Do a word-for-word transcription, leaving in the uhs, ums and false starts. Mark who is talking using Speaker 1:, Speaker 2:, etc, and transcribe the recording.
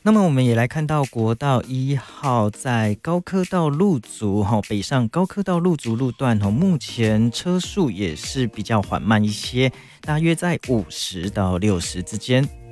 Speaker 1: 那么我们也来看到国道一号在高科道路竹北上高科道路竹路段，目前车速也是比较缓慢一些，大约在五十到六十之间。